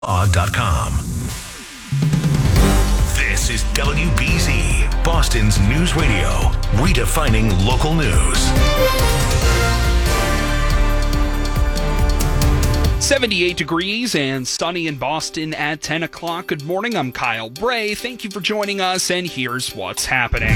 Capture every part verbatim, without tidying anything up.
dot com. This is W B Z, Boston's news radio, redefining local news. seventy-eight degrees and sunny in Boston at ten o'clock. Good morning, I'm Kyle Bray. Thank you for joining us, and here's what's happening.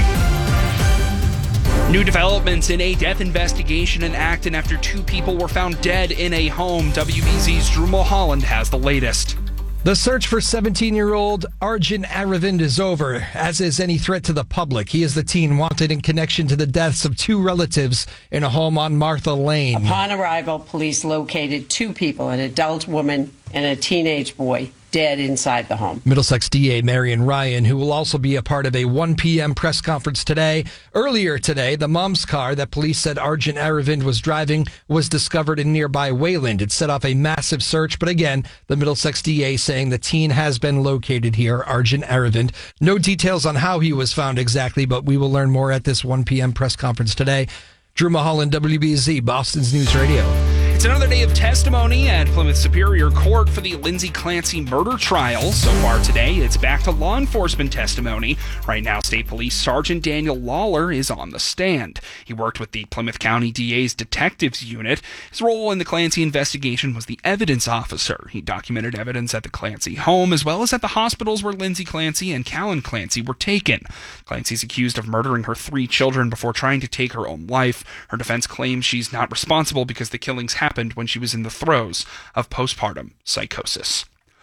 New developments in a death investigation in Acton after two people were found dead in a home. W B Z's Drew Mulholland has the latest. The search for seventeen-year-old Arjun Aravind is over, as is any threat to the public. He is the teen wanted in connection to the deaths of two relatives in a home on Martha Lane. Upon arrival, police located two people, an adult woman and a teenage boy, dead inside the home. Middlesex D A Marion Ryan, who will also be a part of a one p.m. press conference today. Earlier today, the mom's car that police said Arjun Aravind was driving was discovered in nearby Wayland. It set off a massive search, but again, the Middlesex D A saying the teen has been located here, Arjun Aravind. No details on how he was found exactly, but we will learn more at this one p.m. press conference today. Drew Mulholland, W B Z, Boston's News Radio. It's another day of testimony at Plymouth Superior Court for the Lindsay Clancy murder trial. So far today, it's back to law enforcement testimony. Right now, State Police Sergeant Daniel Lawler is on the stand. He worked with the Plymouth County D A's Detectives Unit. His role in the Clancy investigation was the evidence officer. He documented evidence at the Clancy home, as well as at the hospitals where Lindsay Clancy and Callan Clancy were taken. Clancy's accused of murdering her three children before trying to take her own life. Her defense claims she's not responsible because the killings happened happened when she was in the throes of postpartum psychosis.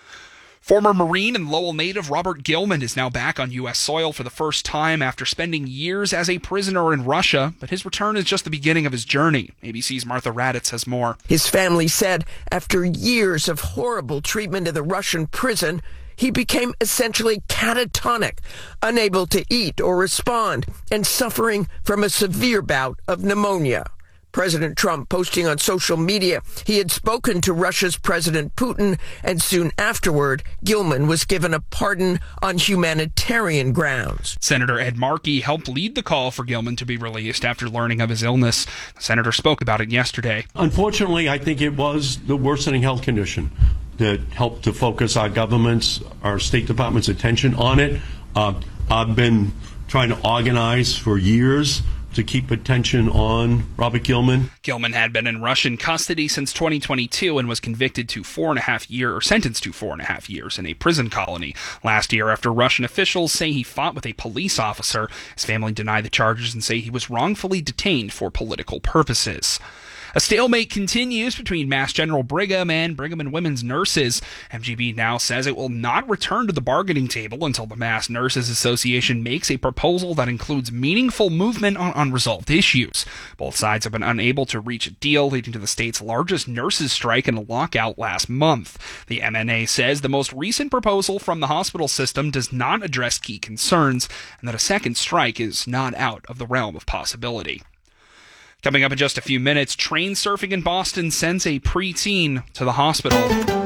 Former Marine and Lowell native Robert Gilman is now back on U S soil for the first time after spending years as a prisoner in Russia, but his return is just the beginning of his journey. A B C's Martha Raddatz has more. His family said after years of horrible treatment in the Russian prison, he became essentially catatonic, unable to eat or respond, and suffering from a severe bout of pneumonia. President Trump posting on social media he had spoken to Russia's President Putin, and soon afterward, Gilman was given a pardon on humanitarian grounds. Senator Ed Markey helped lead the call for Gilman to be released after learning of his illness. The senator spoke about it yesterday. Unfortunately, I think it was the worsening health condition that helped to focus our government's, our State Department's attention on it. Uh, I've been trying to organize for years to keep attention on Robert Gilman. Gilman had been in Russian custody since twenty twenty-two and was convicted to four and a half years, or sentenced to four and a half years in a prison colony last year after Russian officials say he fought with a police officer. His family deny the charges and say he was wrongfully detained for political purposes. A stalemate continues between Mass General Brigham and Brigham and Women's nurses. M G B now says it will not return to the bargaining table until the Mass Nurses Association makes a proposal that includes meaningful movement on unresolved issues. Both sides have been unable to reach a deal, leading to the state's largest nurses strike and a lockout last month. The M N A says the most recent proposal from the hospital system does not address key concerns, and that a second strike is not out of the realm of possibility. Coming up in just a few minutes, train surfing in Boston sends a preteen to the hospital.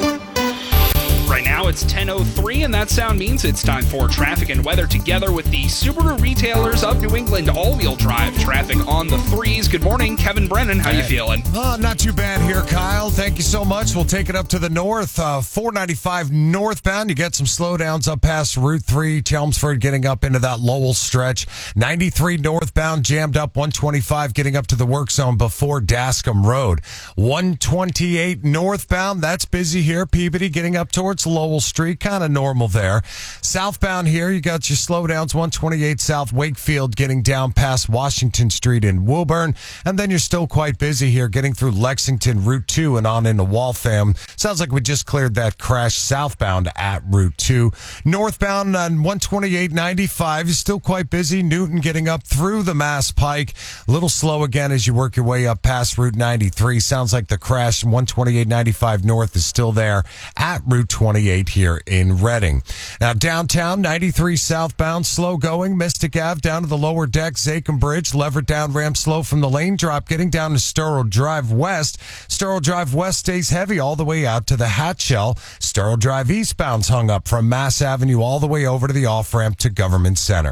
Right now it's ten oh three, and that sound means it's time for traffic and weather together with the Subaru retailers of New England. All-wheel drive traffic on the threes. Good morning, Kevin Brennan. How hey. you feeling? Uh, not too bad here, Kyle. Thank you so much. We'll take it up to the north. Uh, four ninety-five northbound. You get some slowdowns up past Route three. Chelmsford getting up into that Lowell stretch. ninety-three northbound jammed up. one twenty-five getting up to the work zone before Dascom Road. one twenty-eight northbound. That's busy here. Peabody getting up towards Lowell Street, kind of normal there. Southbound here, you got your slowdowns, one twenty-eight South Wakefield getting down past Washington Street in Woburn, and then you're still quite busy here getting through Lexington, Route two, and on into Waltham. Sounds like we just cleared that crash southbound at Route two. Northbound on one twenty-eight ninety-five, you're still quite busy. Newton getting up through the Mass Pike. A little slow again as you work your way up past Route ninety-three. Sounds like the crash one twenty-eight ninety-five north is still there at Route twenty-eight here in Reading. Now downtown, ninety-three southbound, slow going. Mystic Ave down to the lower deck, Zachem Bridge, lever down ramp slow from the lane drop, getting down to Sterl Drive West. Sterl Drive West stays heavy all the way out to the Hatchell. Sterl Drive eastbound's hung up from Mass Avenue all the way over to the off-ramp to Government Center.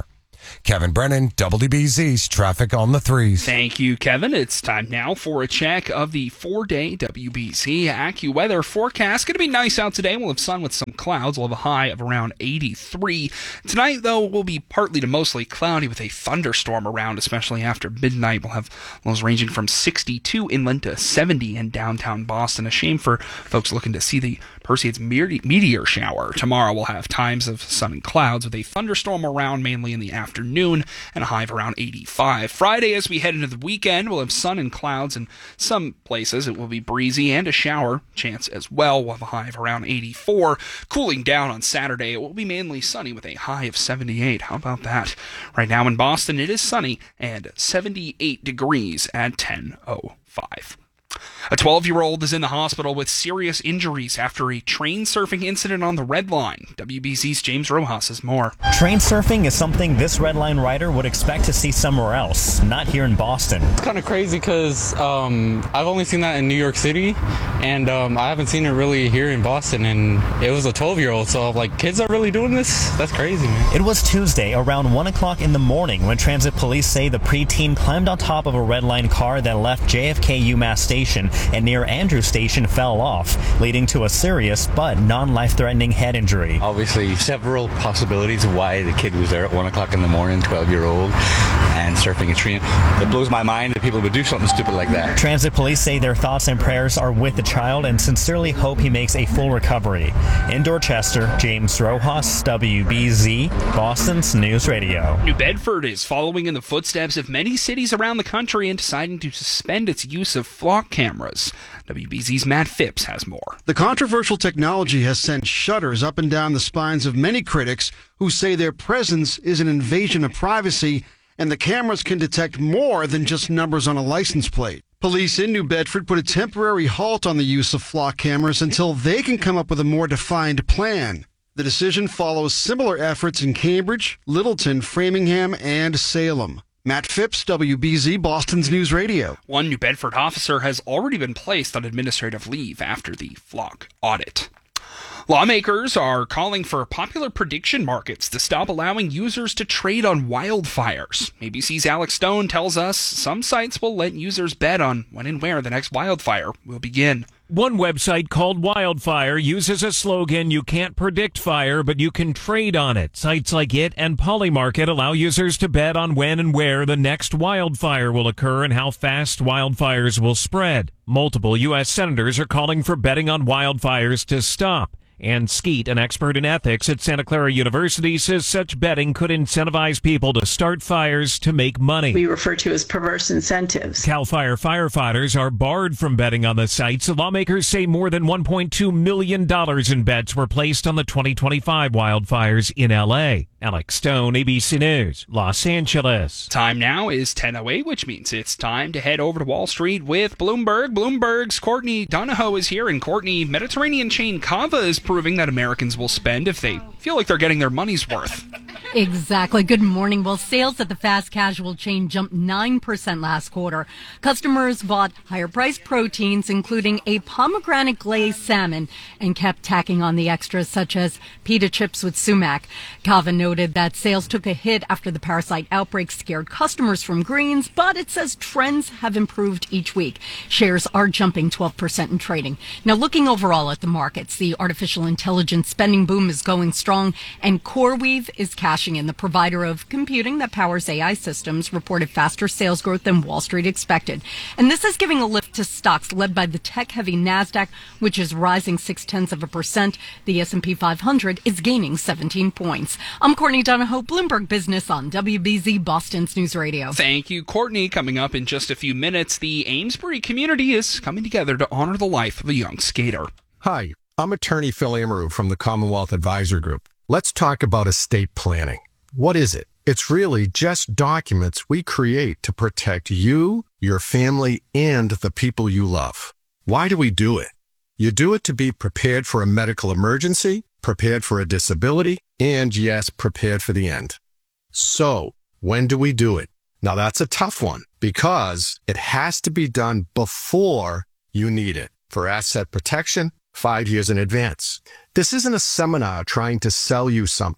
Kevin Brennan, W D B Z's Traffic on the Threes. Thank you, Kevin. It's time now for a check of the four-day W B Z AccuWeather forecast. Going to be nice out today. We'll have sun with some clouds. We'll have a high of around eighty-three. Tonight, though, will be partly to mostly cloudy with a thunderstorm around, especially after midnight. We'll have lows ranging from sixty-two inland to seventy in downtown Boston. A shame for folks looking to see the Perseids meteor shower. Tomorrow we'll have times of sun and clouds with a thunderstorm around mainly in the afternoon and a high of around eighty-five. Friday, as we head into the weekend, we'll have sun and clouds in some places. It will be breezy and a shower chance as well. We'll have a high of around eighty-four. Cooling down on Saturday, it will be mainly sunny with a high of seventy-eight. How about that? Right now in Boston, it is sunny and seventy-eight degrees at ten oh five. A twelve-year-old is in the hospital with serious injuries after a train surfing incident on the Red Line. W B Z's James Rojas has more. Train surfing is something this Red Line rider would expect to see somewhere else, not here in Boston. It's kind of crazy because um, I've only seen that in New York City, and um, I haven't seen it really here in Boston, and it was a twelve-year-old, so like, kids are really doing this? That's crazy, man. It was Tuesday around one o'clock in the morning when transit police say the preteen climbed on top of a Red Line car that left J F K UMass Station and near Andrew Station fell off, leading to a serious but non-life-threatening head injury. Obviously, several possibilities of why the kid was there at one o'clock in the morning, twelve-year-old, and surfing a train. It blows my mind that people would do something stupid like that. Transit police say their thoughts and prayers are with the child and sincerely hope he makes a full recovery. In Dorchester, James Rojas, W B Z, Boston's News Radio. New Bedford is following in the footsteps of many cities around the country and deciding to suspend its use of flock cameras. W B Z's Matt Phipps has more. The controversial technology has sent shudders up and down the spines of many critics who say their presence is an invasion of privacy and the cameras can detect more than just numbers on a license plate. Police in New Bedford put a temporary halt on the use of flock cameras until they can come up with a more defined plan. The decision follows similar efforts in Cambridge, Littleton, Framingham, and Salem. Matt Phipps, W B Z, Boston's News Radio. One New Bedford officer has already been placed on administrative leave after the flock audit. Lawmakers are calling for popular prediction markets to stop allowing users to trade on wildfires. A B C's Alex Stone tells us some sites will let users bet on when and where the next wildfire will begin. One website called Wildfire uses a slogan, "You can't predict fire, but you can trade on it." Sites like it and Polymarket allow users to bet on when and where the next wildfire will occur and how fast wildfires will spread. Multiple U S senators are calling for betting on wildfires to stop. Ann Skeet, an expert in ethics at Santa Clara University, says such betting could incentivize people to start fires to make money. We refer to as perverse incentives. CAL FIRE firefighters are barred from betting on the sites. Lawmakers say more than one point two million dollars in bets were placed on the twenty twenty-five wildfires in L A. Alex Stone, A B C News, Los Angeles. Time now is ten oh eight, which means it's time to head over to Wall Street with Bloomberg. Bloomberg's Courtney Donahoe is here, and Courtney, Mediterranean chain Cava is proving that Americans will spend if they feel like they're getting their money's worth. Exactly. Good morning. Well, sales at the fast casual chain jumped nine percent last quarter. Customers bought higher-priced proteins, including a pomegranate glazed salmon, and kept tacking on the extras, such as pita chips with sumac. Cava noted that sales took a hit after the parasite outbreak scared customers from greens, but it says trends have improved each week. Shares are jumping twelve percent in trading. Now, looking overall at the markets, the artificial intelligence spending boom is going strong, and CoreWeave is cashing in. The provider of computing that powers A I systems reported faster sales growth than Wall Street expected. And this is giving a lift to stocks led by the tech-heavy NASDAQ, which is rising six-tenths of a percent. The S and P five hundred is gaining seventeen points. I'm Courtney Donahoe, Bloomberg Business on W B Z, Boston's News Radio. Thank you, Courtney. Coming up in just a few minutes, the Amesbury community is coming together to honor the life of a young skater. Hi, I'm attorney Phil Amaru from the Commonwealth Advisor Group. Let's talk about estate planning. What is it? It's really just documents we create to protect you, your family, and the people you love. Why do we do it? You do it to be prepared for a medical emergency, prepared for a disability, and yes, prepared for the end. So, when do we do it? Now that's a tough one because it has to be done before you need it. For asset protection, five years in advance. This isn't a seminar trying to sell you something.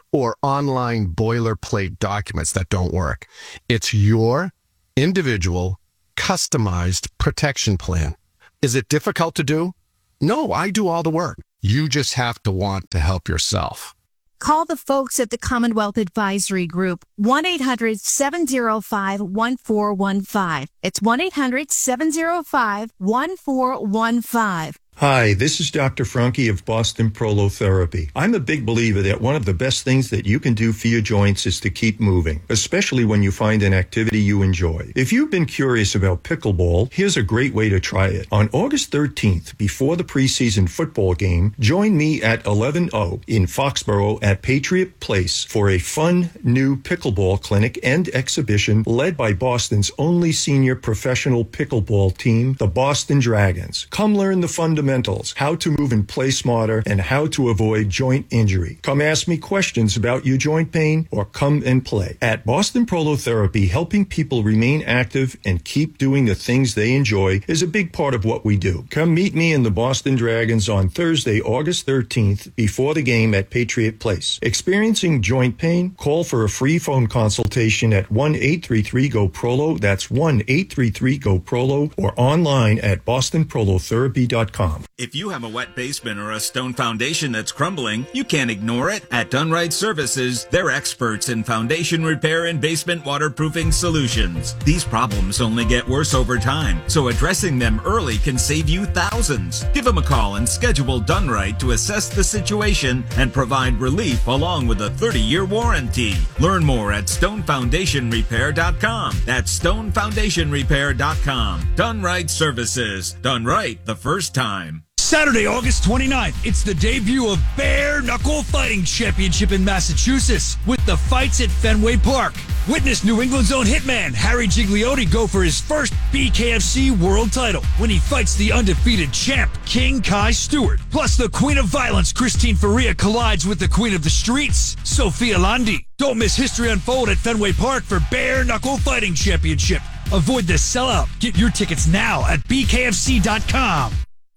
or online boilerplate documents that don't work. It's your individual, customized protection plan. Is it difficult to do? No, I do all the work. You just have to want to help yourself. Call the folks at the Commonwealth Advisory Group, one eight hundred seven oh five one four one five. It's one eight hundred seven oh five one four one five. Hi, this is Doctor Franke of Boston Prolotherapy. I'm a big believer that one of the best things that you can do for your joints is to keep moving, especially when you find an activity you enjoy. If you've been curious about pickleball, here's a great way to try it. On August thirteenth, before the preseason football game, join me at eleven oh in Foxborough at Patriot Place for a fun new pickleball clinic and exhibition led by Boston's only senior professional pickleball team, the Boston Dragons. Come learn the fundamentals. How to move and play smarter, and how to avoid joint injury. Come ask me questions about your joint pain or come and play. At Boston Prolotherapy, helping people remain active and keep doing the things they enjoy is a big part of what we do. Come meet me and the Boston Dragons on Thursday, August thirteenth, before the game at Patriot Place. Experiencing joint pain? Call for a free phone consultation at one eight three three G O P R O L O. That's one eight three three G O P R O L O or online at boston prolotherapy dot com. If you have a wet basement or a stone foundation that's crumbling, you can't ignore it. At Dunright Services, they're experts in foundation repair and basement waterproofing solutions. These problems only get worse over time, so addressing them early can save you thousands. Give them a call and schedule Dunright to assess the situation and provide relief along with a thirty-year warranty. Learn more at stone foundation repair dot com. That's stone foundation repair dot com. Dunright Services. Done right the first time. Saturday, August twenty-ninth, it's the debut of Bare Knuckle Fighting Championship in Massachusetts with the fights at Fenway Park. Witness New England's own hitman, Harry Gigliotti, go for his first B K F C world title when he fights the undefeated champ, King Kai Stewart. Plus, the Queen of Violence, Christine Faria, collides with the Queen of the Streets, Sophia Landi. Don't miss history unfold at Fenway Park for Bare Knuckle Fighting Championship. Avoid the sellout. Get your tickets now at b k f c dot com.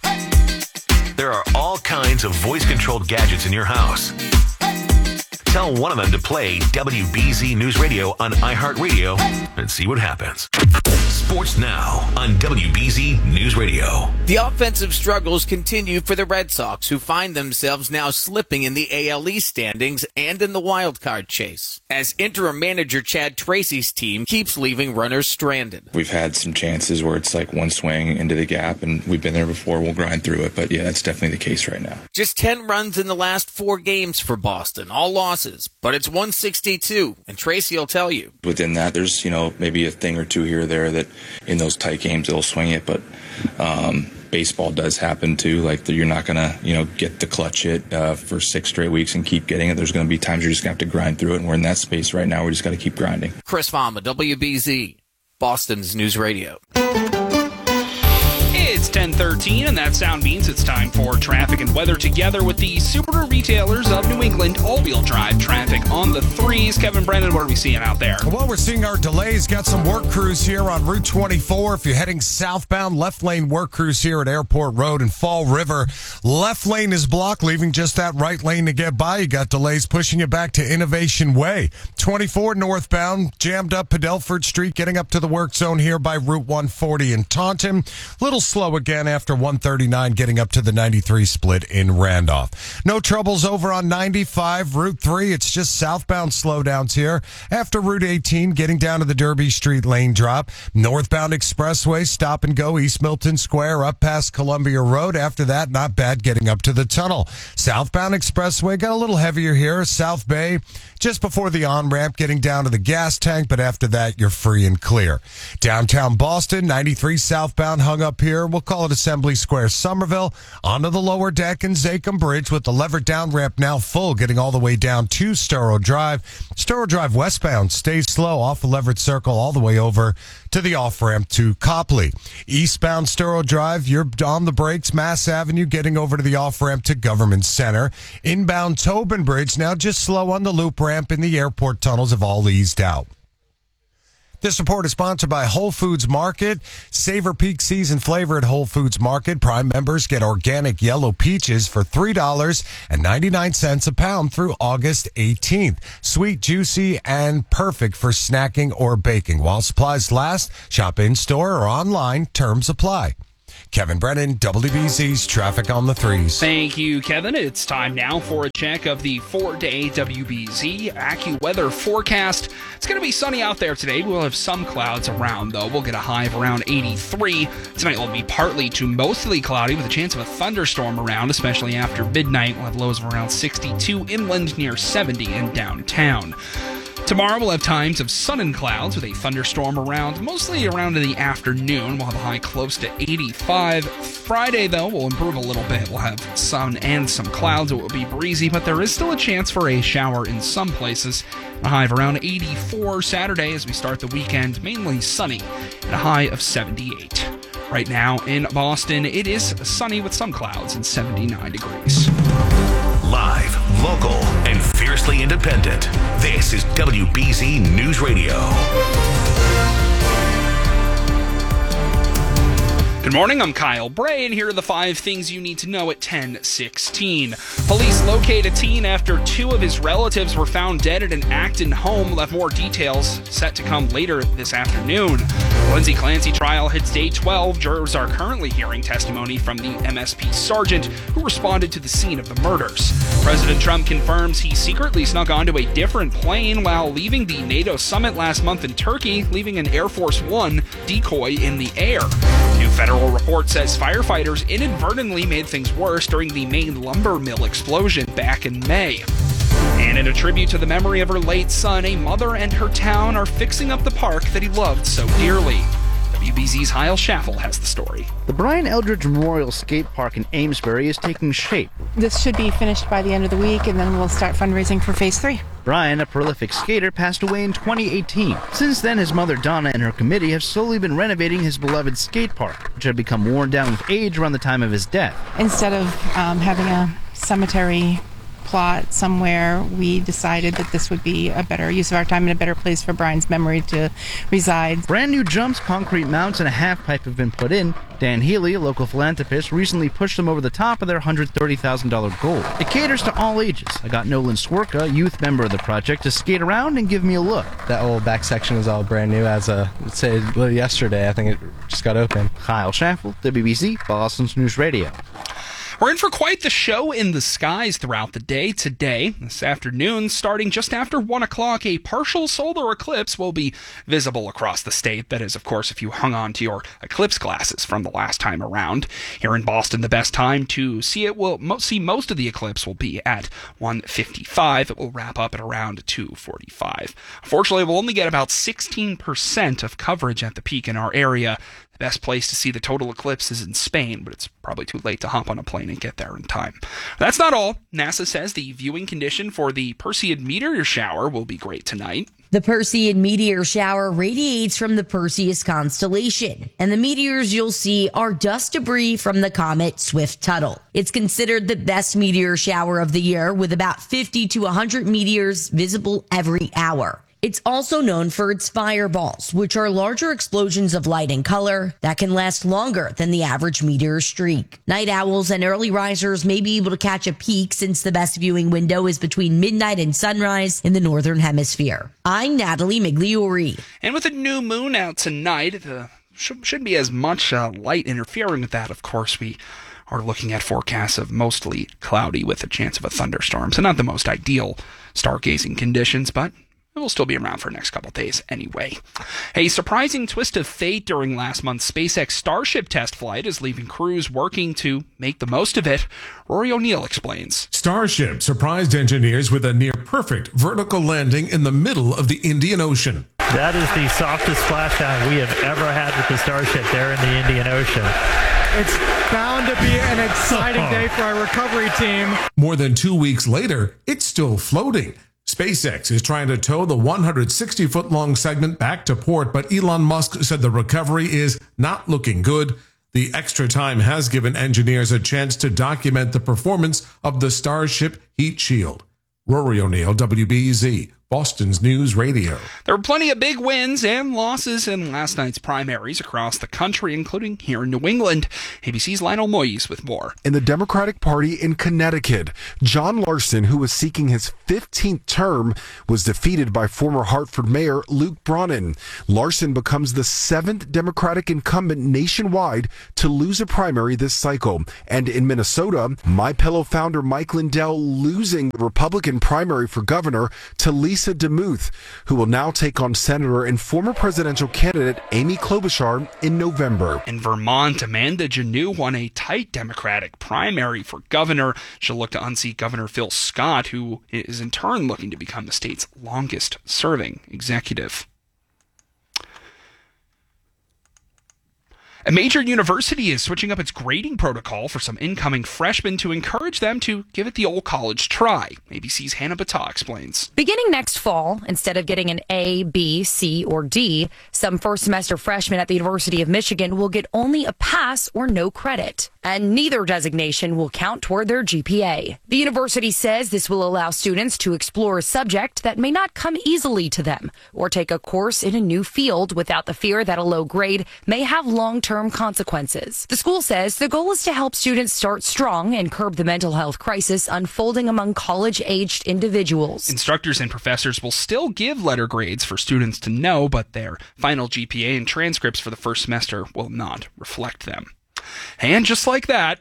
There are all kinds of voice-controlled gadgets in your house. Tell one of them to play W B Z News Radio on iHeartRadio and see what happens. Sports Now on W B Z News Radio. The offensive struggles continue for the Red Sox, who find themselves now slipping in the A L East standings and in the wild card chase, as interim manager Chad Tracy's team keeps leaving runners stranded. We've had some chances where it's like one swing into the gap, and we've been there before. We'll grind through it, but yeah, that's definitely the case right now. Just ten runs in the last four games for Boston, all losses, but it's one sixty-two, and Tracy will tell you. Within that, there's, you know, maybe a thing or two here or there that in those tight games they'll swing it, but um, baseball does happen too. Like, you're not going to, you know, get the clutch hit uh, for six straight weeks and keep getting it. There's going to be times you're just going to have to grind through it, and we're in that space right now. We just got to keep grinding. Chris Fama, W B Z, Boston's News Radio. It's ten thirteen, and that sound means it's time for traffic and weather together with the Subaru retailers of New England. All-wheel drive traffic on the threes. Kevin Brennan, what are we seeing out there? Well, we're seeing our delays. Got some work crews here on Route twenty-four. If you're heading southbound, left lane work crews here at Airport Road and Fall River. Left lane is blocked, leaving just that right lane to get by. You got delays pushing you back to Innovation Way. twenty-four northbound, jammed up Padelford Street, getting up to the work zone here by Route one forty in Taunton. Little slow again after one thirty-nine, getting up to the ninety-three split in Randolph. No troubles over on ninety-five, Route three. It's just southbound slowdowns here after Route eighteen, getting down to the Derby Street lane drop. Northbound expressway, stop and go, East Milton Square, up past Columbia Road. After that, not bad getting up to the tunnel. Southbound expressway got a little heavier here. South Bay, just before the on-ramp, getting down to the gas tank, but after that, you're free and clear. Downtown Boston, ninety-three southbound hung up here. We'll call it Assembly Square, Somerville, onto the lower deck and Zachem Bridge with the levered down ramp now full, getting all the way down to Storrow Drive. Storrow Drive westbound stays slow off the Leverett Circle all the way over to the off-ramp to Copley. Eastbound Storrow Drive, you're on the brakes. Mass Avenue getting over to the off-ramp to Government Center. Inbound Tobin Bridge now just slow on the loop ramp, and the airport tunnels have all eased out. This report is sponsored by Whole Foods Market. Savor peak season flavor at Whole Foods Market. Prime members get organic yellow peaches for three dollars and ninety-nine cents a pound through August eighteenth. Sweet, juicy, and perfect for snacking or baking. While supplies last, shop in-store or online. Terms apply. Kevin Brennan, W B Z's Traffic on the Threes. Thank you, Kevin. It's time now for a check of the four-day W B Z AccuWeather forecast. It's going to be sunny out there today. We'll have some clouds around, though. We'll get a high of around eighty-three. Tonight will be partly to mostly cloudy with a chance of a thunderstorm around, especially after midnight. We'll have lows of around sixty-two inland, near seventy in downtown. Tomorrow we'll have times of sun and clouds with a thunderstorm around, mostly around in the afternoon. We'll have a high close to eighty-five. Friday, though, will improve a little bit. We'll have sun and some clouds. It will be breezy, but there is still a chance for a shower in some places. A high of around eighty-four Saturday as we start the weekend, mainly sunny, and a high of seventy-eight. Right now in Boston, it is sunny with some clouds and seventy-nine degrees. Live, local, and fiercely independent. This is W B Z News Radio. Good morning, I'm Kyle Bray, and here are the five things you need to know at ten sixteen. Police locate a teen after two of his relatives were found dead at an Acton home. We'll have more details set to come later this afternoon. The Lindsay Clancy trial hits day twelve. Jurors are currently hearing testimony from the M S P sergeant who responded to the scene of the murders. President Trump confirms he secretly snuck onto a different plane while leaving the NATO summit last month in Turkey, leaving an Air Force One decoy in the air. New federal report says firefighters inadvertently made things worse during the Maine lumber mill explosion back in May. And in a tribute to the memory of her late son, a mother and her town are fixing up the park that he loved so dearly. W B Z's Hyle Schaffel has the story. The Brian Eldridge Memorial Skate Park in Amesbury is taking shape. This should be finished by the end of the week, and then we'll start fundraising for phase three. Brian, a prolific skater, passed away in twenty eighteen. Since then, his mother Donna and her committee have slowly been renovating his beloved skate park, which had become worn down with age around the time of his death. Instead of um, having a cemetery plot somewhere, we decided that this would be a better use of our time and a better place for Brian's memory to reside. Brand new jumps, concrete mounts, and a half pipe have been put in. Dan Healy, a local philanthropist, recently pushed them over the top of their one hundred thirty thousand dollars goal. It caters to all ages. I got Nolan Swerka, youth member of the project, to skate around and give me a look. That whole back section is all brand new as a, let's say, yesterday. I think it just got open. Kyle Schaffel, W B Z, Boston's News Radio. We're in for quite the show in the skies throughout the day. Today, this afternoon, starting just after one o'clock, a partial solar eclipse will be visible across the state. That is, of course, if you hung on to your eclipse glasses from the last time around. Here in Boston, the best time to see it will see most of the eclipse will be at one fifty-five. It will wrap up at around two forty-five. Unfortunately, we'll only get about sixteen percent of coverage at the peak in our area. The best place to see the total eclipse is in Spain, but it's probably too late to hop on a plane and get there in time. That's not all. NASA says the viewing condition for the Perseid meteor shower will be great tonight. The Perseid meteor shower radiates from the Perseus constellation, and the meteors you'll see are dust debris from the comet Swift-Tuttle. It's considered the best meteor shower of the year, with about fifty to one hundred meteors visible every hour. It's also known for its fireballs, which are larger explosions of light and color that can last longer than the average meteor streak. Night owls and early risers may be able to catch a peak, since the best viewing window is between midnight and sunrise in the northern hemisphere. I'm Natalie Migliori. And with a new moon out tonight, there shouldn't be as much uh, light interfering with that. Of course, we are looking at forecasts of mostly cloudy with a chance of a thunderstorm. So not the most ideal stargazing conditions, but it will still be around for the next couple days anyway. A surprising twist of fate during last month's SpaceX Starship test flight is leaving crews working to make the most of it. Rory O'Neill explains. Starship surprised engineers with a near-perfect vertical landing in the middle of the Indian Ocean. That is the softest splashdown we have ever had with the Starship there in the Indian Ocean. It's bound to be an exciting day for our recovery team. More than two weeks later, it's still floating. SpaceX is trying to tow the one hundred sixty foot long segment back to port, but Elon Musk said the recovery is not looking good. The extra time has given engineers a chance to document the performance of the Starship heat shield. Rory O'Neill, W B Z, Boston's News Radio. There were plenty of big wins and losses in last night's primaries across the country, including here in New England. A B C's Lionel Moyes with more. In the Democratic Party in Connecticut, John Larson, who was seeking his fifteenth term, was defeated by former Hartford Mayor Luke Bronin. Larson becomes the seventh Democratic incumbent nationwide to lose a primary this cycle. And in Minnesota, MyPillow founder Mike Lindell losing the Republican primary for governor to Lisa DeMuth, who will now take on Senator and former presidential candidate Amy Klobuchar in November. In Vermont, Amanda Janeau won a tight Democratic primary for governor. She'll look to unseat Governor Phil Scott, who is in turn looking to become the state's longest-serving executive. A major university is switching up its grading protocol for some incoming freshmen to encourage them to give it the old college try. A B C's Hannah Battah explains. Beginning next fall, instead of getting an A, B, C, or D, some first semester freshmen at the University of Michigan will get only a pass or no credit. And neither designation will count toward their G P A. The university says this will allow students to explore a subject that may not come easily to them, or take a course in a new field without the fear that a low grade may have long-term consequences. The school says the goal is to help students start strong and curb the mental health crisis unfolding among college-aged individuals. Instructors and professors will still give letter grades for students to know, but their final G P A and transcripts for the first semester will not reflect them. And just like that,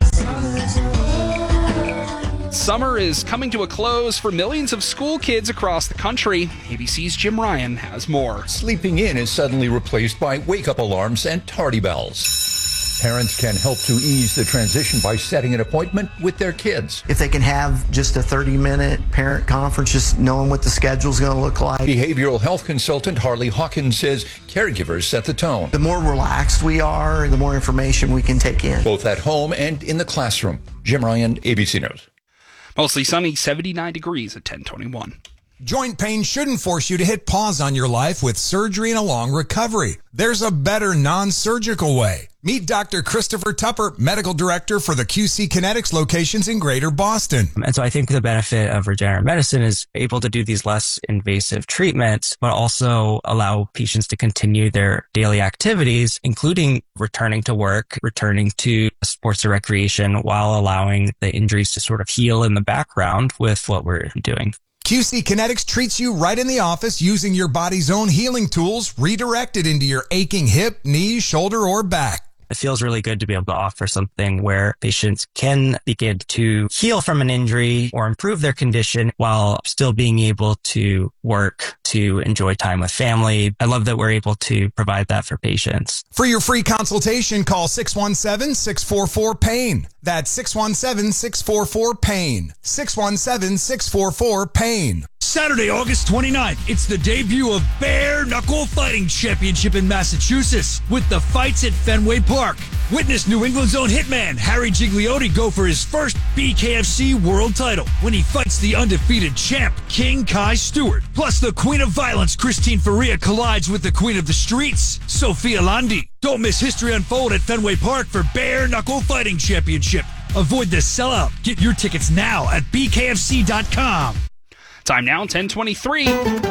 summer is coming to a close for millions of school kids across the country. A B C's Jim Ryan has more. Sleeping in is suddenly replaced by wake-up alarms and tardy bells. Parents can help to ease the transition by setting an appointment with their kids. If they can have just a thirty-minute parent conference, just knowing what the schedule's going to look like. Behavioral health consultant Harley Hawkins says caregivers set the tone. The more relaxed we are, the more information we can take in. Both at home and in the classroom. Jim Ryan, A B C News. Mostly sunny, seventy-nine degrees at ten twenty-one. Joint pain shouldn't force you to hit pause on your life with surgery and a long recovery. There's a better non-surgical way. Meet Doctor Christopher Tupper, Medical Director for the Q C Kinetics locations in Greater Boston. And so I think the benefit of regenerative medicine is able to do these less invasive treatments, but also allow patients to continue their daily activities, including returning to work, returning to sports or recreation, while allowing the injuries to sort of heal in the background with what we're doing. Q C Kinetics treats you right in the office using your body's own healing tools redirected into your aching hip, knee, shoulder, or back. It feels really good to be able to offer something where patients can begin to heal from an injury or improve their condition while still being able to work, to enjoy time with family. I love that we're able to provide that for patients. For your free consultation, call six one seven, six four four, PAIN. That's six one seven, six four four, PAIN. six one seven, six four four, PAIN. Saturday, August twenty-ninth, it's the debut of Bare Knuckle Fighting Championship in Massachusetts with the fights at Fenway Park. Witness New England's own hitman Harry Gigliotti go for his first B K F C world title when he fights the undefeated champ King Kai Stewart. Plus, the Queen of Violence Christine Faria collides with the Queen of the Streets Sophia Landi. Don't miss history unfold at Fenway Park for Bare Knuckle Fighting Championship. Avoid the sellout. Get your tickets now at B K F C dot com. Time now, ten twenty-three.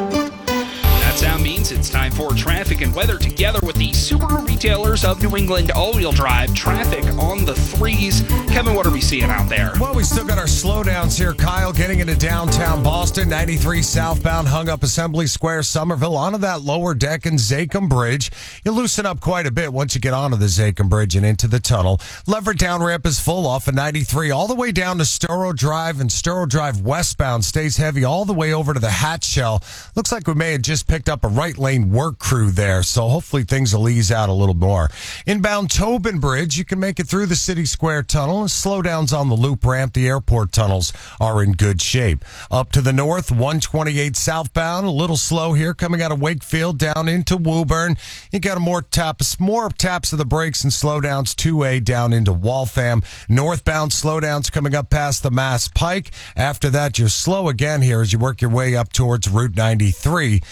That sound means it's time for traffic and weather together with the Subaru retailers of New England all-wheel drive. Traffic on the threes. Kevin, what are we seeing out there? Well, we still got our slowdowns here, Kyle, getting into downtown Boston. ninety-three southbound, hung up Assembly Square, Somerville, onto that lower deck and Zakim Bridge. You'll loosen up quite a bit once you get onto the Zakim Bridge and into the tunnel. Leverett down ramp is full off of ninety-three, all the way down to Storrow Drive, and Storrow Drive westbound stays heavy all the way over to the Hatch Shell. Looks like we may have just picked up a right lane work crew there, so hopefully things will ease out a little more. Inbound Tobin Bridge, you can make it through the City Square Tunnel, and slowdowns on the loop ramp. The airport tunnels are in good shape. Up to the north, one twenty-eight southbound, a little slow here coming out of Wakefield down into Woburn. You got a more taps, more taps of the brakes and slowdowns, two A down into Waltham. Northbound slowdowns coming up past the Mass Pike. After that, you're slow again here as you work your way up towards Route ninety-three. Heading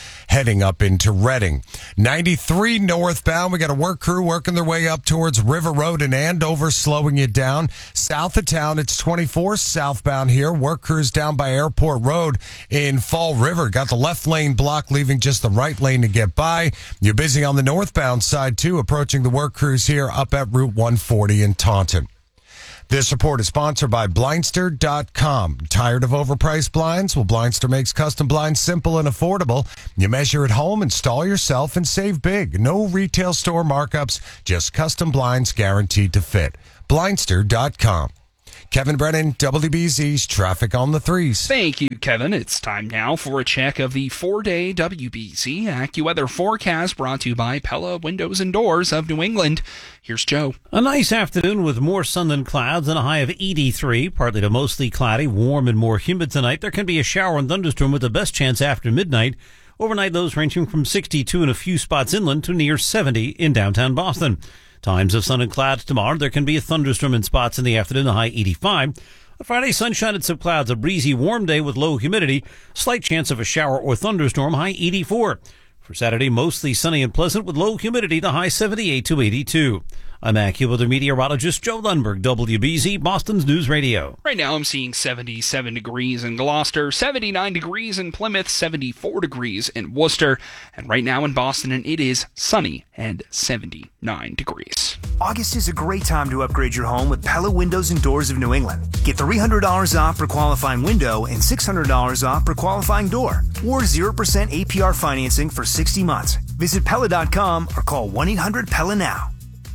heading up into Reading. ninety-three northbound, we got a work crew working their way up towards River Road in Andover, slowing you down. South of town, it's twenty-four southbound here. Work crews down by Airport Road in Fall River. Got the left lane blocked, leaving just the right lane to get by. You're busy on the northbound side, too, approaching the work crews here up at Route one forty in Taunton. This report is sponsored by Blindster dot com. Tired of overpriced blinds? Well, Blindster makes custom blinds simple and affordable. You measure at home, install yourself, and save big. No retail store markups, just custom blinds guaranteed to fit. Blindster dot com. Kevin Brennan, W B Z's Traffic on the Threes. Thank you, Kevin. It's time now for a check of the four-day W B Z AccuWeather forecast brought to you by Pella Windows and Doors of New England. Here's Joe. A nice afternoon with more sun than clouds and a high of eighty-three. Partly to mostly cloudy, warm and more humid tonight. There can be a shower and thunderstorm with the best chance after midnight. Overnight, those ranging from sixty-two in a few spots inland to near seventy in downtown Boston. Times of sun and clouds tomorrow. There can be a thunderstorm in spots in the afternoon, a high eighty-five. On Friday, sunshine and some clouds, a breezy, warm day with low humidity. Slight chance of a shower or thunderstorm, high eighty-four. For Saturday, mostly sunny and pleasant with low humidity, the high seventy-eight to eighty-two. I'm AccuWeather meteorologist Joe Lundberg, W B Z, Boston's News Radio. Right now I'm seeing seventy-seven degrees in Gloucester, seventy-nine degrees in Plymouth, seventy-four degrees in Worcester, and right now in Boston it is sunny and seventy-nine degrees. August is a great time to upgrade your home with Pella Windows and Doors of New England. Get three hundred dollars off per qualifying window and six hundred dollars off per qualifying door, or zero percent A P R financing for sixty months. Visit Pella dot com or call one eight hundred Pella now.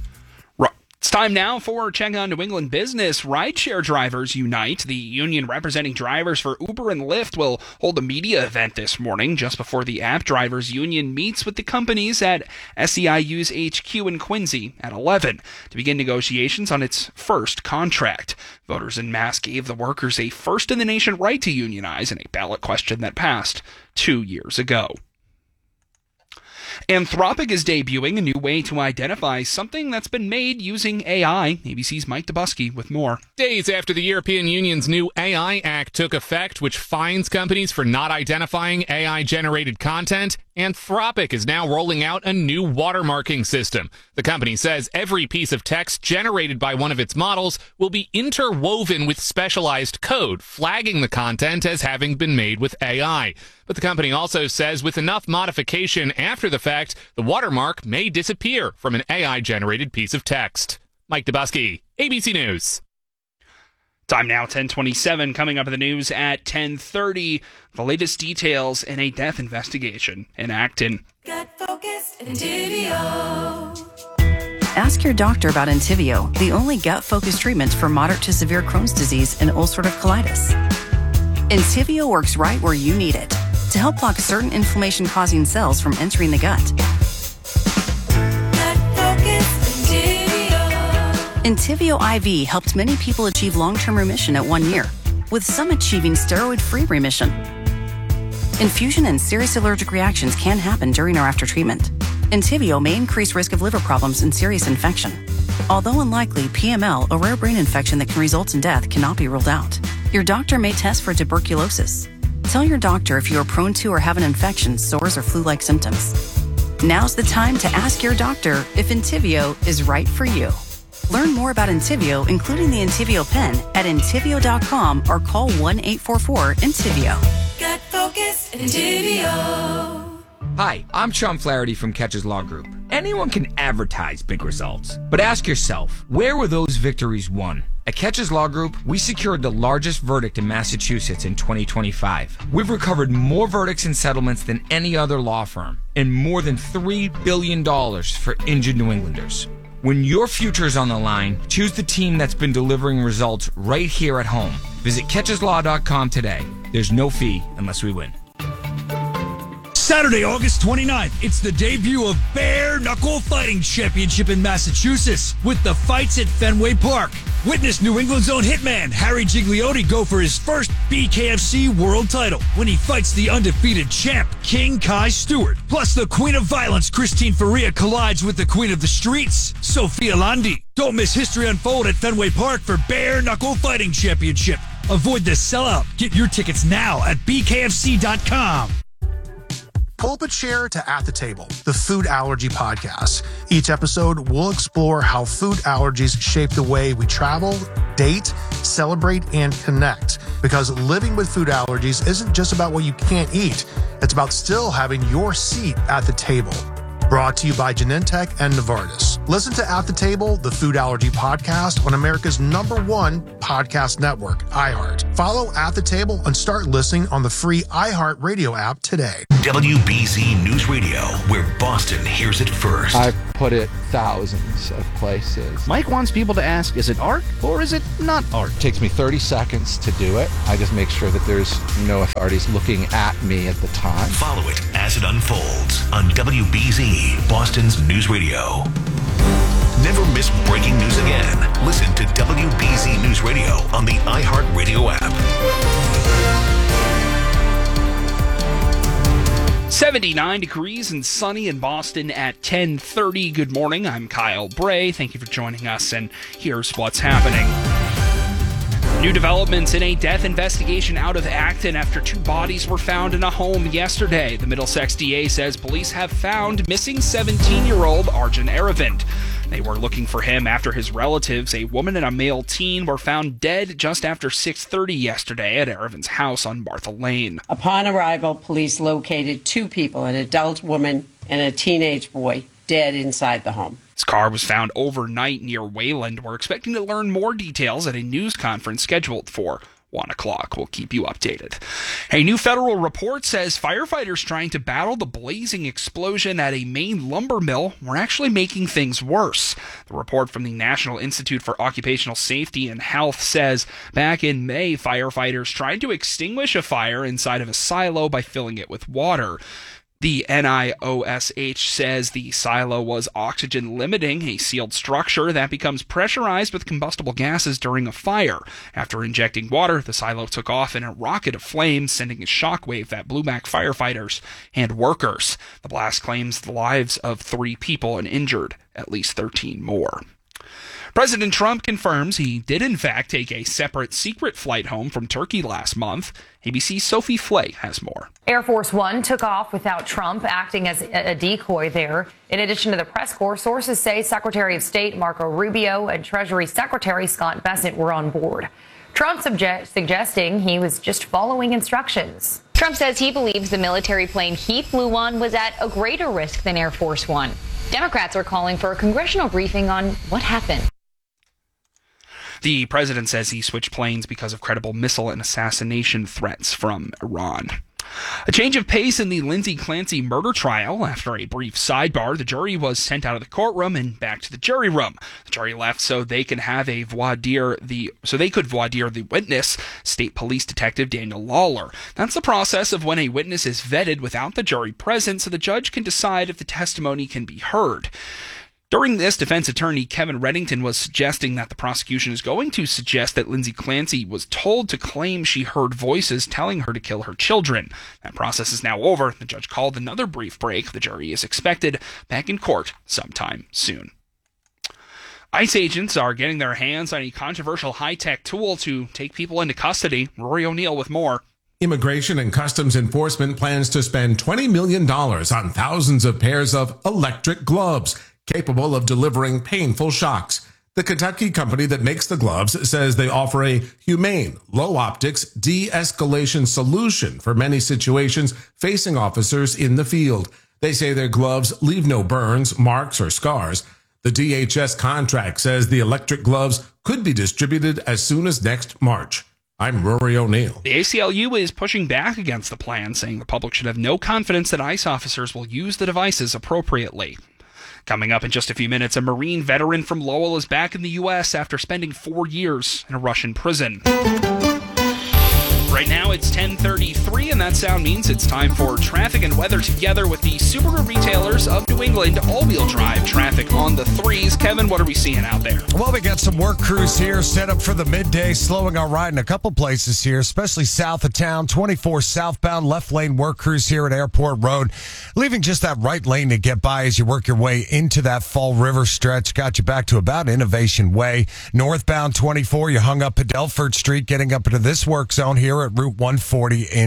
It's time now for Check on New England Business. Rideshare Drivers Unite, the union representing drivers for Uber and Lyft, will hold a media event this morning just before the App Drivers Union meets with the companies at S E I U's H Q in Quincy at eleven to begin negotiations on its first contract. Voters en masse gave the workers a first-in-the-nation right to unionize in a ballot question that passed two years ago. Anthropic is debuting a new way to identify something that's been made using A I. A B C's Mike Dubusky with more. Days after the European Union's new A I Act took effect, which fines companies for not identifying A I-generated content, Anthropic is now rolling out a new watermarking system. The company says every piece of text generated by one of its models will be interwoven with specialized code, flagging the content as having been made with A I. But the company also says with enough modification after the fact, the watermark may disappear from an A I-generated piece of text. Mike Dubusky, A B C News. Time now, ten twenty-seven. Coming up in the news at ten thirty, the latest details in a death investigation in Acton. Get focused, Entyvio. Ask your doctor about Entyvio, the only gut-focused treatment for moderate to severe Crohn's disease and ulcerative colitis. Entyvio works right where you need it to help block certain inflammation-causing cells from entering the gut. Entyvio I V helped many people achieve long-term remission at one year, with some achieving steroid-free remission. Infusion and serious allergic reactions can happen during or after treatment. Entyvio may increase risk of liver problems and serious infection. Although unlikely, P M L, a rare brain infection that can result in death, cannot be ruled out. Your doctor may test for tuberculosis. Tell your doctor if you are prone to or have an infection, sores, or flu-like symptoms. Now's the time to ask your doctor if Entyvio is right for you. Learn more about Entyvio, including the Entyvio pen, at Entyvio dot com or call one eight four four Entyvio. Get focused, Entyvio. Hi, I'm Sean Flaherty from Catches Law Group. Anyone can advertise big results, but ask yourself, where were those victories won? At Catches Law Group, we secured the largest verdict in Massachusetts in twenty twenty-five. We've recovered more verdicts and settlements than any other law firm, and more than three billion dollars for injured New Englanders. When your future is on the line, choose the team that's been delivering results right here at home. Visit catches law dot com today. There's no fee unless we win. Saturday, August twenty-ninth, it's the debut of Bare Knuckle Fighting Championship in Massachusetts with the fights at Fenway Park. Witness New England's own hitman Harry Gigliotti go for his first B K F C world title when he fights the undefeated champ King Kai Stewart. Plus, the Queen of Violence Christine Faria collides with the Queen of the Streets Sophia Landi. Don't miss history unfold at Fenway Park for Bare Knuckle Fighting Championship. Avoid the sellout. Get your tickets now at B K F C dot com. Pull up a chair to At the Table, the food allergy podcast. Each episode will explore how food allergies shape the way we travel, date, celebrate, and connect. Because living with food allergies isn't just about what you can't eat. It's about still having your seat at the table. Brought to you by Genentech and Novartis. Listen to At the Table, the food allergy podcast on America's number one podcast network, iHeart. Follow At the Table and start listening on the free iHeart Radio app today. W B Z News Radio, where Boston hears it first. I've put it thousands of places. Mike wants people to ask, is it art or is it not art? It takes me thirty seconds to do it. I just make sure that there's no authorities looking at me at the time. Follow it as it unfolds on W B Z, Boston's News Radio. Never miss breaking news again. Listen to W B Z News Radio on the iHeartRadio app. seventy-nine degrees and sunny in Boston at ten thirty. Good morning. I'm Kyle Bray. Thank you for joining us, and here's what's happening. New developments in a death investigation out of Acton after two bodies were found in a home yesterday. The Middlesex D A says police have found missing seventeen-year-old Arjun Aravind. They were looking for him after his relatives, a woman and a male teen, were found dead just after six thirty yesterday at Arvind's house on Martha Lane. Upon arrival, police located two people, an adult woman and a teenage boy, dead inside the home. His car was found overnight near Wayland. We're expecting to learn more details at a news conference scheduled for one o'clock. We'll keep you updated. A new federal report says firefighters trying to battle the blazing explosion at a Maine lumber mill were actually making things worse. The report from the National Institute for Occupational Safety and Health says back in May, firefighters tried to extinguish a fire inside of a silo by filling it with water. The N I O S H says the silo was oxygen limiting, a sealed structure that becomes pressurized with combustible gases during a fire. After injecting water, the silo took off in a rocket of flames, sending a shockwave that blew back firefighters and workers. The blast claims the lives of three people and injured at least thirteen more. President Trump confirms he did in fact take a separate secret flight home from Turkey last month. A B C's Sophie Flay has more. Air Force One took off without Trump acting as a decoy there. In addition to the press corps, sources say Secretary of State Marco Rubio and Treasury Secretary Scott Bessent were on board. Trump subject, suggesting he was just following instructions. Trump says he believes the military plane he flew on was at a greater risk than Air Force One. Democrats are calling for a congressional briefing on what happened. The president says he switched planes because of credible missile and assassination threats from Iran. A change of pace in the Lindsay Clancy murder trial. After a brief sidebar, the jury was sent out of the courtroom and back to the jury room. The jury left so they can have a voir dire the so they could voir dire the witness, State Police Detective Daniel Lawler. That's the process of when a witness is vetted without the jury present, so the judge can decide if the testimony can be heard. During this, defense attorney Kevin Reddington was suggesting that the prosecution is going to suggest that Lindsay Clancy was told to claim she heard voices telling her to kill her children. That process is now over. The judge called another brief break. The jury is expected back in court sometime soon. ICE agents are getting their hands on a controversial high-tech tool to take people into custody. Rory O'Neill with more. Immigration and Customs Enforcement plans to spend twenty million dollars on thousands of pairs of electric gloves capable of delivering painful shocks. The Kentucky company that makes the gloves says they offer a humane, low-optics de-escalation solution for many situations facing officers in the field. They say their gloves leave no burns, marks, or scars. The D H S contract says the electric gloves could be distributed as soon as next March. I'm Rory O'Neill. The A C L U is pushing back against the plan, saying the public should have no confidence that ICE officers will use the devices appropriately. Coming up in just a few minutes, a Marine veteran from Lowell is back in the U S after spending four years in a Russian prison. Right now it's ten thirty-three, and that sound means it's time for traffic and weather together with the Subaru retailers of New England. All-wheel drive traffic on the threes. Kevin, what are we seeing out there? Well, we got some work crews here set up for the midday, slowing our ride in a couple places here, especially south of town. twenty-four southbound left lane work crews here at Airport Road, leaving just that right lane to get by as you work your way into that Fall River stretch. Got you back to about Innovation Way. Northbound twenty-four, you hung up at Delford Street, getting up into this work zone here at Route one forty in Taunton.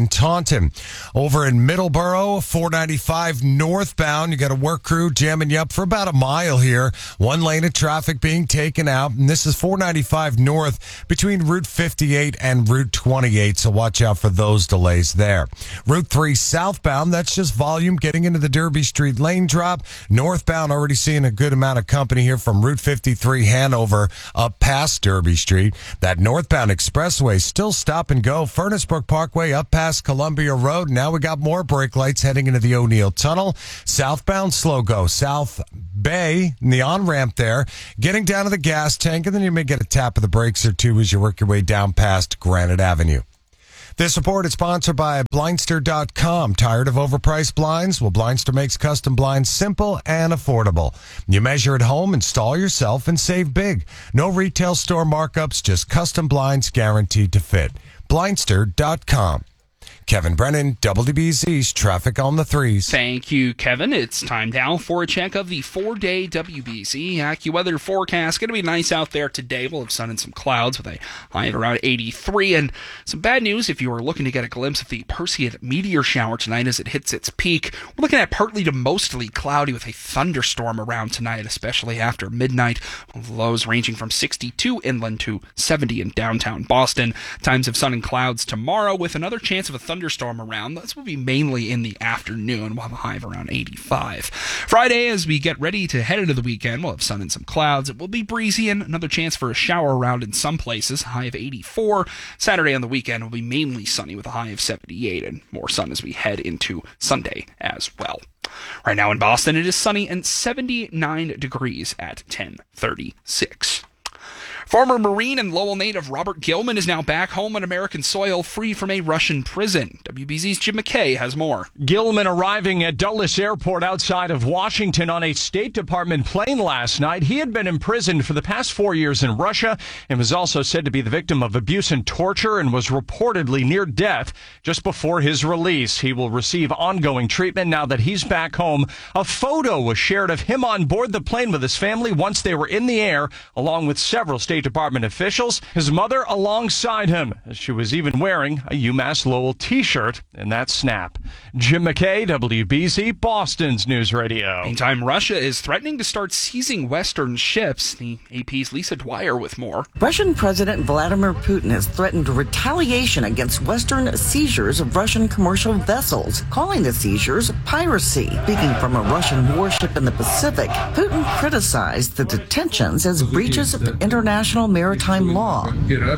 Taunton. Over in Middleborough, four ninety-five northbound, you got a work crew jamming you up for about a mile here. One lane of traffic being taken out, and this is four ninety-five north between Route fifty-eight and Route twenty-eight, so watch out for those delays there. Route three southbound, that's just volume getting into the Derby Street lane drop. Northbound, already seeing a good amount of company here from Route fifty-three Hanover up past Derby Street. That northbound expressway still stop and go. Furnace Brook Parkway up past Columbia Road. Now we got more brake lights heading into the O'Neill Tunnel. Southbound slow go. South Bay, in the on-ramp there, getting down to the gas tank, and then you may get a tap of the brakes or two as you work your way down past Granite Avenue. This report is sponsored by Blindster dot com. Tired of overpriced blinds? Well, Blindster makes custom blinds simple and affordable. You measure at home, install yourself, and save big. No retail store markups, just custom blinds guaranteed to fit. Blindster dot com. Kevin Brennan, W B Z's Traffic on the Threes. Thank you, Kevin. It's time now for a check of the four-day W B Z AccuWeather forecast. Going to be nice out there today. We'll have sun and some clouds with a high of around eighty-three. And some bad news if you are looking to get a glimpse of the Perseid meteor shower tonight as it hits its peak. We're looking at partly to mostly cloudy with a thunderstorm around tonight, especially after midnight. Lows ranging from sixty-two inland to seventy in downtown Boston. Times of sun and clouds tomorrow with another chance of a thunderstorm thunderstorm around. This will be mainly in the afternoon. We'll have a high of around eighty-five. Friday, as we get ready to head into the weekend, we'll have sun and some clouds. It will be breezy and another chance for a shower around in some places, high of eighty-four. Saturday on the weekend will be mainly sunny with a high of seventy-eight and more sun as we head into Sunday as well. Right now in Boston, it is sunny and seventy-nine degrees at ten thirty-six. Former Marine and Lowell native Robert Gilman is now back home on American soil, free from a Russian prison. W B Z's Jim McKay has more. Gilman arriving at Dulles Airport outside of Washington on a State Department plane last night. He had been imprisoned for the past four years in Russia and was also said to be the victim of abuse and torture and was reportedly near death just before his release. He will receive ongoing treatment now that he's back home. A photo was shared of him on board the plane with his family once they were in the air, along with several State Department officials, his mother alongside him, as she was even wearing a UMass Lowell t-shirt in that snap. Jim McKay, W B Z, Boston's News Radio. Meantime, Russia is threatening to start seizing Western ships. The A P's Lisa Dwyer with more. Russian President Vladimir Putin has threatened retaliation against Western seizures of Russian commercial vessels, calling the seizures piracy. Speaking from a Russian warship in the Pacific, Putin criticized the detentions as breaches of international maritime law,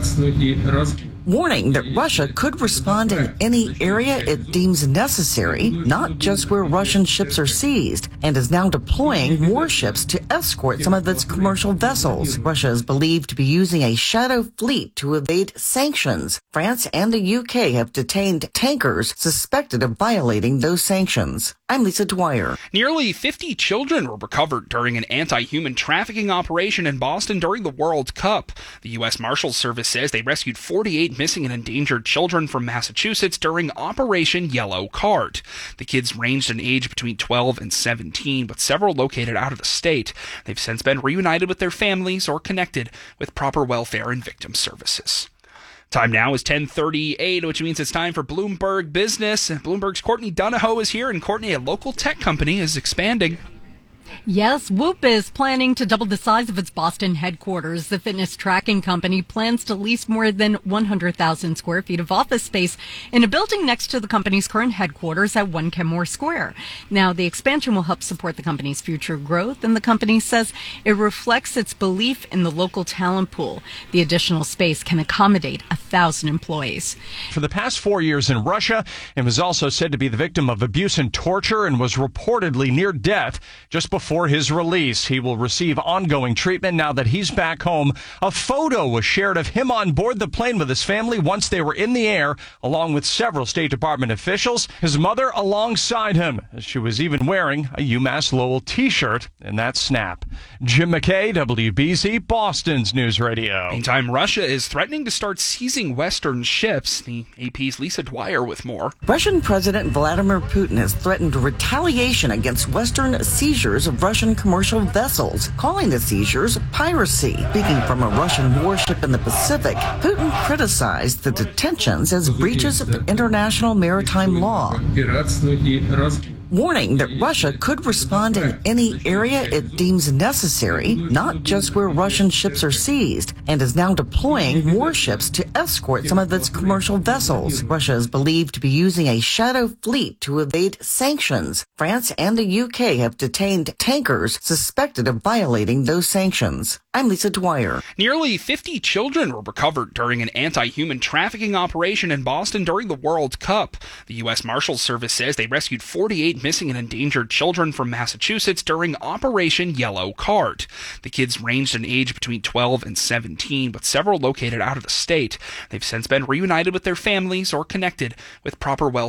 warning that Russia could respond in any area it deems necessary, not just where Russian ships are seized, and is now deploying warships to escort some of its commercial vessels. Russia is believed to be using a shadow fleet to evade sanctions. France and the U K have detained tankers suspected of violating those sanctions. I'm Lisa Dwyer. Nearly fifty children were recovered during an anti-human trafficking operation in Boston during the World Cup. The U S Marshals Service says they rescued forty-eight missing and endangered children from Massachusetts during Operation Yellow Card. The kids ranged in age between twelve and seventeen, but several located out of the state. They've since been reunited with their families or connected with proper welfare and victim services. Time now is ten thirty-eight, which means it's time for Bloomberg Business. Bloomberg's Courtney Donahoe is here, and Courtney, a local tech company, is expanding. Yes, Whoop is planning to double the size of its Boston headquarters. The fitness tracking company plans to lease more than one hundred thousand square feet of office space in a building next to the company's current headquarters at One Kenmore Square. Now, the expansion will help support the company's future growth, and the company says it reflects its belief in the local talent pool. The additional space can accommodate a thousand employees. For the past four years in Russia, and was also said to be the victim of abuse and torture and was reportedly near death just before his release. He will receive ongoing treatment now that he's back home. A photo was shared of him on board the plane with his family once they were in the air, along with several State Department officials, his mother alongside him, as she was even wearing a UMass Lowell t-shirt in that snap. Jim McKay, W B Z, Boston's News Radio. Meantime, Russia is threatening to start seizing Western ships. The A P's Lisa Dwyer with more. Russian President Vladimir Putin has threatened retaliation against Western seizures of Russian commercial vessels, calling the seizures piracy. Speaking from a Russian warship in the Pacific, Putin criticized the detentions as breaches of international maritime law, warning that Russia could respond in any area it deems necessary, not just where Russian ships are seized, and is now deploying warships to escort some of its commercial vessels. Russia is believed to be using a shadow fleet to evade sanctions. France and the U K have detained tankers suspected of violating those sanctions. I'm Lisa Dwyer. Nearly fifty children were recovered during an anti-human trafficking operation in Boston during the World Cup. The U S Marshals Service says they rescued forty-eight missing and endangered children from Massachusetts during Operation Yellow Card. The kids ranged in age between twelve and seventeen, with several located out of the state. They've since been reunited with their families or connected with proper welfare